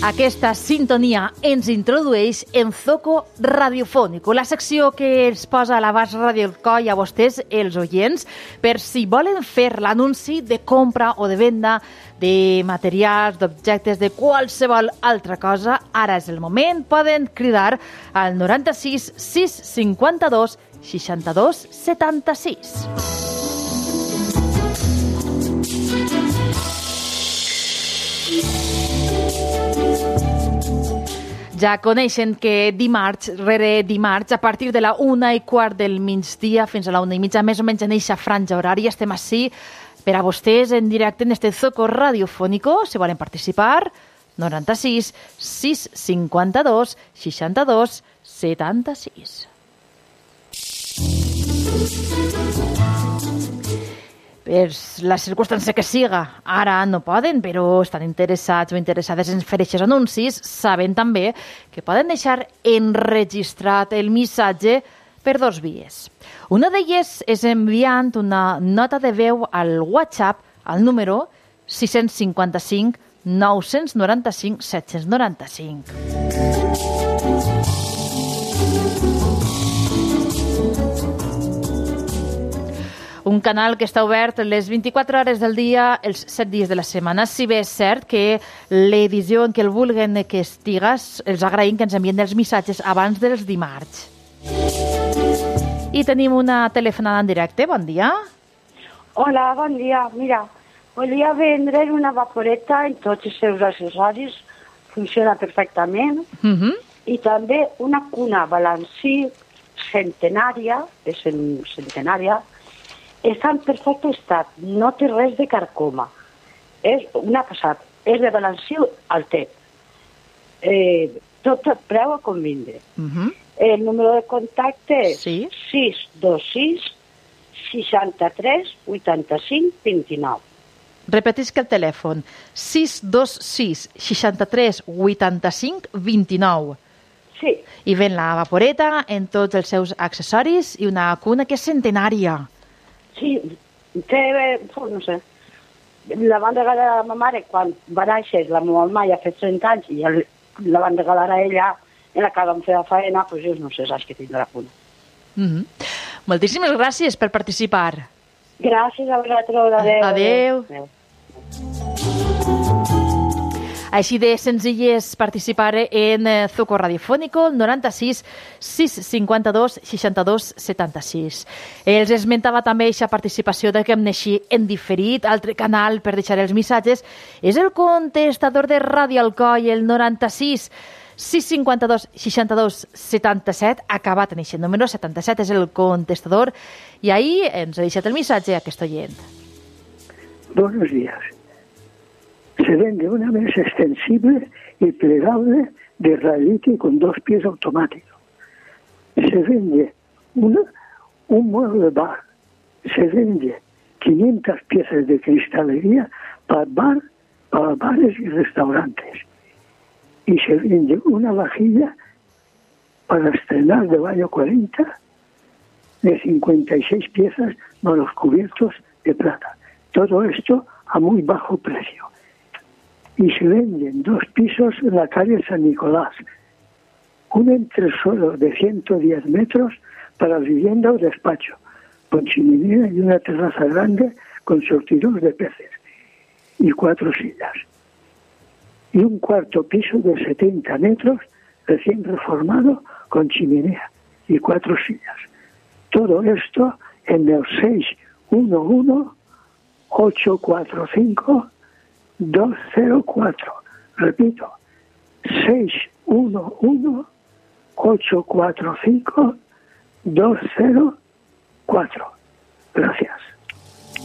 Aquesta sintonia ens introdueix en Zoco Radiofónico, la secció que els posa a l'abast Radio El Coll a vostès, els oients, per si volen fer l'anunci de compra o de venda de materials, d'objectes, de qualsevol altra cosa. Ara és el moment, poden cridar al 96 652 62 76. Ja coneixen que dimarts rere dimarts, a partir de la 1:15 del migdia fins a la 1:30, més o menys en eixa franja horària, estem ací per a vostès en directe en este Zoco Radiofónico. Si volen participar, 96 652 62 76. Per la circumstància que siga, ara no poden, però estan interessats o interessades en fer aquests anuncis, saben també que poden deixar enregistrat el missatge per dos vies. Una d'elles és enviant una nota de veu al WhatsApp al número 655 995 795. Un canal que està obert les 24 hores del dia, els 7 dies de la setmana. Si bé és cert que l'edició en què el vulguen que estigues, els agraïm que ens envien els missatges abans dels dimarts. I tenim una telefonada en directe. Bon dia. Hola, bon dia. Mira, volia vendre una vaporeta en tots els seus accessoris. Funciona perfectament. I també una cuna balancí centenària, està en perfecte estat, no té res de carcoma. És una passada, és de balancí al té. Tot el preu a convindre. El número de contacte és 626 63 85 29. Repetisc el telèfon, 626 63 85 29. Sí. I ven la vaporeta en tots els seus accessoris i una cuna que és centenària. Sí, té, no sé, la van regalar a ma mare quan va néixer la meva mare ja fa 30 anys i la van regalar a ella en la que vam fer la faena, doncs jo no sé, saps que tindrà la cuna. Moltíssimes gràcies per participar. Gràcies a vosaltres, adéu. Adéu. Així de senzill és participar en Zoco Radiofónico, 96 652 62 76. Els esmentava també aquesta participació de que em neixi en diferit, altre canal per deixar els missatges. És el contestador de Ràdio Alcoi, el 96 652 62 77, acabat en aquest número, 77 és el contestador, i ahir ens ha deixat el missatge aquest oient. Buenos días. Se vende una mesa extensible y plegable de Raliti con 2 pies automáticos. Se vende un mueble bar. Se vende 500 piezas de cristalería para bares y restaurantes. Y se vende una vajilla para estrenar de baño 40 de 56 piezas con los cubiertos de plata. Todo esto a muy bajo precio. Y se venden 2 pisos en la calle San Nicolás, un entresuelo de 110 metros para vivienda o despacho, con chimenea y una terraza grande con surtidor de peces, y 4 sillas. Y un cuarto piso de 70 metros, recién reformado, con chimenea y 4 sillas. Todo esto en el 611 845 204. Repito, 611 845 204. Gracias.